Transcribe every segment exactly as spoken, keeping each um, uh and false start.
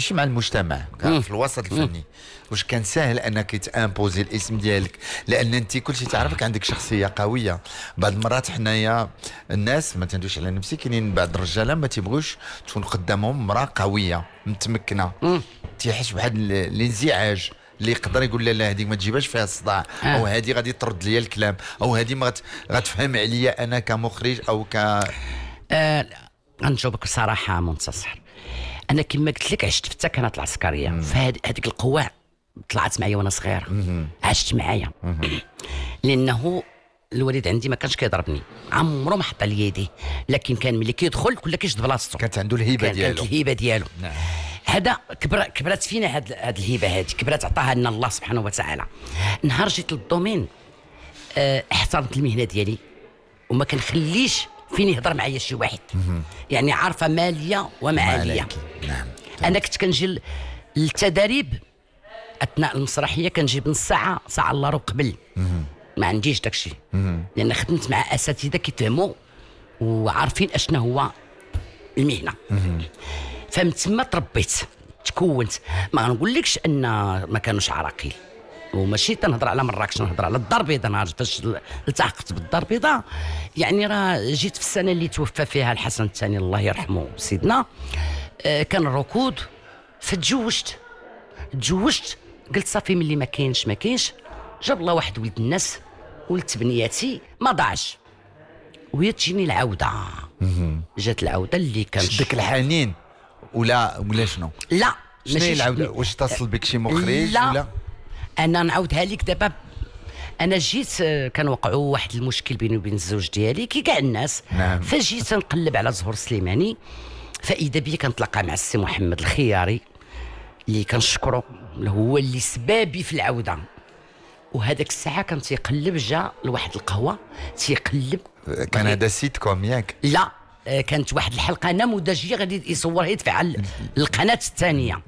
ماشي مع المجتمع في الوسط الفني، واش كان ساهل انك تامبوزي الاسم ديالك؟ لان انت كلشي تعرفك عندك شخصيه قويه. بعض المرات حنايا الناس ما تندويش على نفسي، كاينين بعض الرجاله ما تيبغوش تكون قدامهم امراه قويه متمكنه، تيحس بواحد الانزعاج اللي يقدر يقول لا لا هذيك ما تجيبهاش فيها الصداع، آه. او هذه غادي ترد ليا الكلام، او هذه ما غت- غتفهم عليا انا كمخرج او ك آه غنجاوبك بصراحه منتصر. انا كما قلت لك عشت في السكنات العسكريه، فهذيك القوه طلعت معايا وانا صغير، عشت معايا لانه الوالد عندي ما كانش كيضربني، عمره ما حط لي يديه، لكن كان ملي كيدخل كل كيشد بلاصتو، كانت عنده الهيبه كان ديالو. كانت الهيبه ديالو. نعم. هذا كبر كبرت فينا هاد هاد الهيبه هذه، كبرت عطاها لنا الله سبحانه وتعالى. نهار جيت للدومين آه، احترمت المهنه ديالي وما كنخليش فين يهضر معايا شي واحد، يعني عارفه ماليه ومعاليه. نعم. انا كنت كنجي ل- للتدريب اثناء المسرحيه، كنجيب نص ساعه ساعه الا ربع قبل، ما عنديش داكشي، لان خدمت مع اساتذه كيفهموا وعارفين اشنا هو المهنه. فمن تما تربيت تكونت. ما غنقولكش ان ما كانوش عراقيل، وماشي تنهضر على مراكش، نهضر على الدار البيضاء. نهار فاش التحقت بالدار البيضاء يعني راه جيت في السنه اللي توفى فيها الحسن الثاني الله يرحمه سيدنا، آه كان الركود، فتزوجت تزوجت قلت صافي ملي ما كاينش ما كاينش، جاب الله واحد ولد الناس، ولد بنياتي ما ضاعش، وهي تجيني العوده. جات العوده اللي كان شدك الحنين ولا ولا شنو؟ لا شنو هي العوده؟ واش اتصل بك شي مخرج لا. ولا؟ انا نعاودها لك دابا. انا جيت آه، كان وقعوا واحد المشكل بيني وبين الزوج ديالي كي كاع الناس. نعم. فجيت نقلب على زهور سليماني، فاذا بيا كنتلاقى مع السي محمد الخياري اللي كنشكره، هو اللي سبابي في العوده. وهذاك الساعه كان تيقلب، جا لواحد القهوه تيقلب. كان هذا سيت كوم ياك؟ لا آه، كانت واحد الحلقه نموذجيه غادي يصورها يدفع على القناه الثانيه.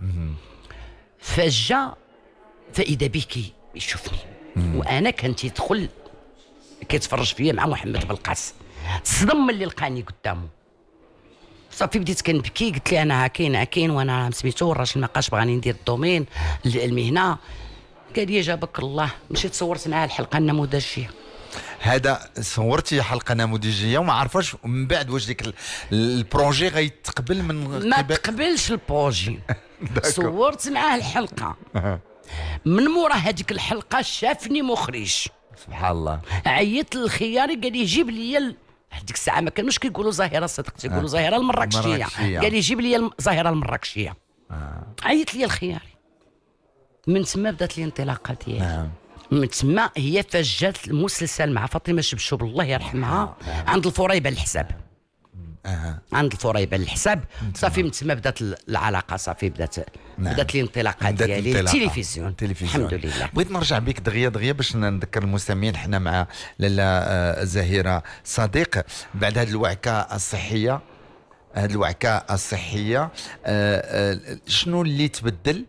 فجا فاذا به كي يشوفني، وانا كان تيدخل كيتفرج فيا مع محمد بلقاس، تصدم ملي لقاني قدامه. صافي بديت كنبكي، قلت لي انا هاكين هاكين وانا سميتو الراجل ما بقاش بغاني ندير الدومين المهنه. قال لي جابك الله، مشيت صورت معاه الحلقه النموذجيه. هذا صورتي حلقه نموذجيه وما عرفاش من بعد واش ديك ال- البروجي غيتقبل من ما قبل؟ تقبلش البروجي. صورت معاه الحلقه، من مورا هذيك الحلقه شافني مخرج، سبحان الله. عيط للخياري قال لي جيب لي ال... هذيك الساعه ما كانوش كيقولوا ظاهره صدق، تيقولوا ظاهره المراكشيه. المراكشية. قال لي جيب لي الظاهره المراكشيه. عيط لي الخياري، من تما بدات لي الانطلاقه ديالي. نعم. من تما هي فاش جات المسلسل مع فاطمه شبشوب الله يرحمها عند الفريبه الحساب. اها. عند الفريبه الحساب صافي من تما بدات العلاقه، صافي بدات نعم. بدات الانطلاقه بدات ديالي الانطلاقة. التلفزيون. التلفزيون. الحمد لله. بغيت نرجع بك دغيا دغيا باش نذكر المستمعين حنا مع لاله آه، زهيره صديق. بعد هذه الوعكه الصحيه، هذه الوعكه الصحيه آه، آه، شنو اللي تبدل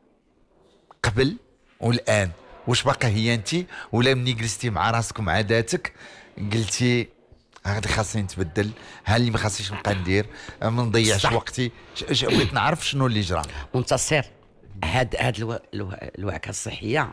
قبل والان؟ واش باقا هي انت، ولا ملي جلستي مع راسك ومع ذاتك قلتي هذا خاصني نتبدل، ها اللي ما خاصنيش نبقى ندير، ما نضيعش صح. وقتي؟ ش- ش- بغيت نعرف شنو اللي جرى. منتصر، هاد هاد الو... الو... الوعكه الصحيه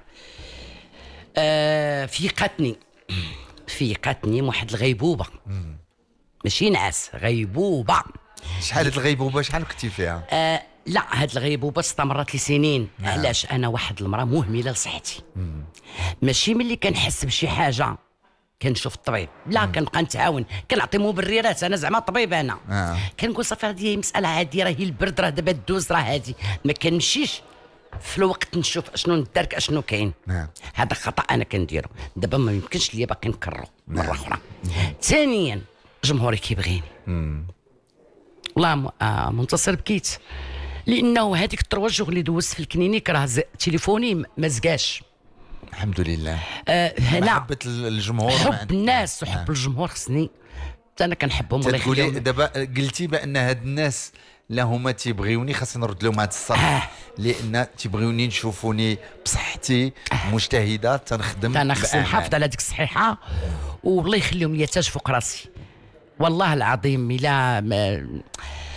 آه فيقتني فيقتني واحد الغيبوبه، ماشي نعاس، غيبوبه. شحال هاد الغيبوبه شحال كنتي فيها؟ آه لا، هاد الغيبوبه استمرت لي سنين. علاش؟ انا واحد المراه مهمله لصحتي، ماشي ملي كنحس بشي حاجه كنشوف الطبيب، لا كنبقى نتعاون، كنعطي مبررات. انا زعما طبيب انا، آه. كنقول صافي هذه مساله عاديه، راه هي البرد، راه دابا دوز، راه هذه ما كنمشيش في الوقت نشوف اشنو ندارك اشنو كاين. نعم. هذا خطا انا كنديرو دابا، ما يمكنش ليا باقي نكررو مره اخرى. ثانيا جمهوري كيبغيني. والله م- آه منتصر بكيت، لانه هذيك التروجه اللي دوزت في الكلينيك راه ز- تليفوني م- ما زقاش. الحمد لله. آه هنا محبة الجمهور ما حب عندك. الناس وحب الجمهور خصني، حتى انا كنحبهم الله تقولي يخليهم. دابا قلتي بان هاد الناس لا هما تيبغيوني خاصني نرد لهم هاد الصح، آه. لان تيبغيوني نشوفوني بصحتي مجتهده تنخدم. انا خصني بأمان. نحافظ على هذيك الصحيحه، والله يخليهم لي تاج فوق راسي. والله العظيم الا ما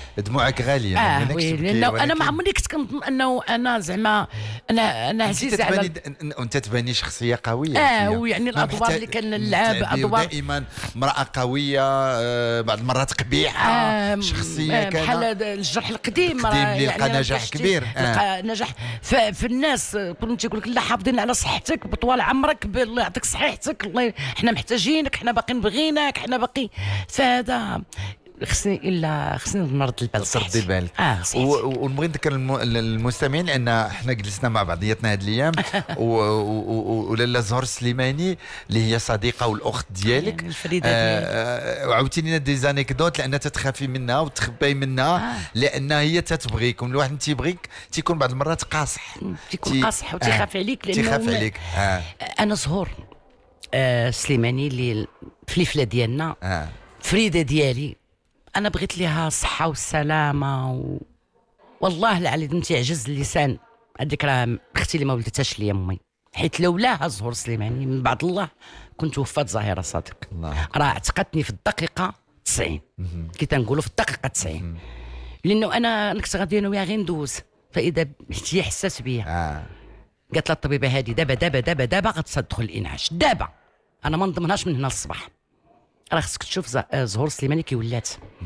دموعك غاليه اه ما وي تبكي، لانه انا ما ولكن عمري كنت كنظن انه انا زعما انا انا انت عزيزه على تتباني وانت تباني شخصيه قويه اه فيها. ويعني ما الادوار محتاج اللي كنلعب تلعبي ادوار دائما امراه قويه، آه، بعض المرات قبيحه، آه شخصيه آه كذا. بحال الجرح القديم القديم راه اللي لقى يعني نجاح شتي كبير. آه. لقى نجاح ف- في الناس كنت تيقول لك لا حافظين على صحتك بطوال عمرك ب- الله يعطيك صحيحتك، الله حنا محتاجينك، حنا باقي نبغيناك، حنا باقي فهذا خصني الا خصني نرد البال تردي صحتي. بالك. اه صحتي. و- و- ونبغي نذكر الم- المستمعين لان احنا جلسنا مع بعضياتنا هذه الايام و- و- و- ولاله زهر السليماني اللي هي صديقه والاخت ديالك، يعني الفريدة ديالي. آه، وعاوتي لنا دي زانيكدوت لان تتخافي منها وتخبي منها، آه. لان هي تتبغيكم، الواحد تيبغيك تيكون بعض المرات قاصح، تيكون تي- قاصح وتيخاف عليك لانه تيخاف ما- عليك. اه انا زهور آه سليماني اللي فليفله ديالنا اه فريده ديالي، انا بغيت ليها الصحه والسلامه و... والله العلي انت عجز اللسان، هذيك راه اختي اللي ما ولدتهاش ليا امي، حيت لولاها زهور سليماني من بعد الله كنت وفات زهيره صادق. الله. راه اعتقدتني في الدقيقه تسعين، كي تنقولوا في الدقيقه تسعين، لانه انا انا كنت غادي انا وياها غير ندوز، فاذا هي حساس بيا. اه قالت لها الطبيبه هذه دابا دابا دابا دابا غتدخل الانعاش دابا، انا ما نضمنهاش من هنا للصباح، راه خصك تشوف ز- آه، زهور سليماني كي ولات،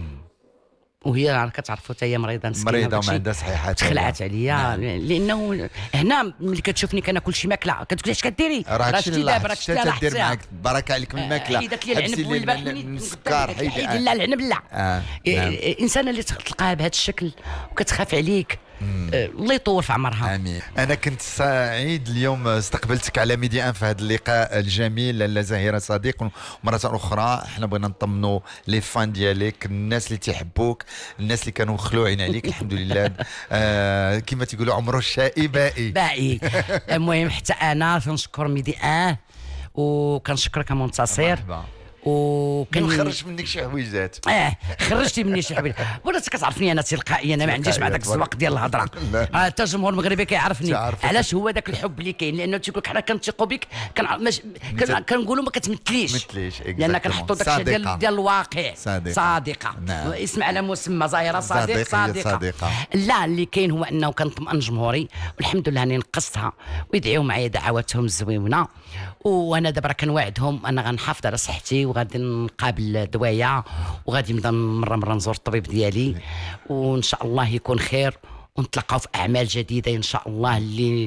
وهي راه كتعرفوا حتى هي مريضه مسكينه مريضه وداكشي. وما عندها صحيحات. تخلعت عليا لانه هنا ملي كتشوفني كناكل شي ماكله كتقول اش كديري راه هادشي شتي اللي دابا راه شتي لاحظت لاحظتيها. تدير معاك، بارك عليك من الماكله. حيدت لي حبسي العنب لي والبارح من- من منين السكر، حيدي. حيدي لا العنب لا. آه، إيه، نعم. إيه، الانسانه اللي تلقاها بهذا الشكل وكتخاف عليك، آه، الله يطول في عمرها. امين. انا كنت سعيد اليوم استقبلتك على ميدي ان في هذا اللقاء الجميل لاله زهيره صديق، ومره اخرى احنا بغينا نطمنوا لي فان ديالك، الناس اللي تيحبوك، الناس اللي كانوا مخلوعين عليك الحمد لله. آه كما تيقولوا عمره الشائي باقي. باقي. المهم حتى انا كنشكر ميدي ان وكنشكرك يا منتصر، مرحبا. وكن كنخرج منك شي حويجات. اه خرجتي مني شي حبيبي، ولا انت كتعرفني انا تلقائيا، انا ما عنديش مع داك تلقائيا، الزواق ديال الهضره. لا. آه، حتى الجمهور المغربي كيعرفني تعرفك. علاش هو ذاك الحب اللي كاين، لانه تيقول لك حنا كنثيقوا بك كنع- مش- كن- كنقولوا ما كتمثليش، مثليش، لان exactement. كنحطوا داك الشيء صادقة. ديال ديال الواقع. صادقة. صادقه نعم. اسم على مسمى زهيره صديق صادقة، هي صادقه. صادقة. لا اللي كاين هو انه كنطمئن جمهوري، والحمد لله اني نقصتها ويدعيو معايا دعواتهم الزويونه، وانا دابا راه كنواعدهم انا غنحافظ على صحتي وغادي نقابل دوايا وغادي نبدا مره مره نزور الطبيب ديالي، وان شاء الله يكون خير ونتلاقاو في اعمال جديده ان شاء الله اللي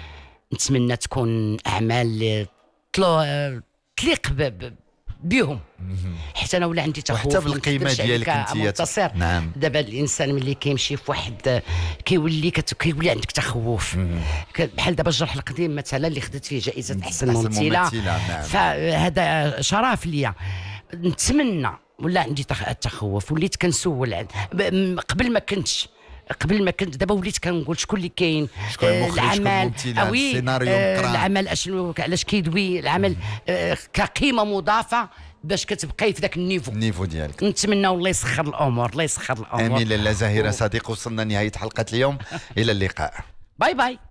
نتمنى تكون اعمال اللي تلو- تليق ب- ب- بيهم، حيت انا ولا عندي تخوف وحتى ما بالقيمة نقدرش ديالك عليك انتيا. منتصر. نعم. دابا الانسان ملي كيمشي في واحد كيولي كت... كيولي عندك تخوف، ك- بحال دابا الجرح القديم مثلا اللي خدت فيه جائزه احسن أحسن ممثله، ممثلة، نعم. فهذا شرف ليا. نتمنى ولا عندي تخ- تخوف، وليت كنسول عن- ب- م- قبل ما كنتش قبل ما كنت، دابا وليت كنقول شكون اللي كاين، شكون آه، المخرج، شكون العمل الممثلة، أوي، السيناريو آه، مقرا. العمل اشنو علاش كيدوي العمل، آه، كقيمه مضافه باش كتبقاي في ذاك النيفو. النيفو ديالك. نتمنى الله يسخر الامور، الله يسخر الامور. امين لاله زهيره صديق، وصلنا نهايه حلقه اليوم. الى اللقاء. باي باي.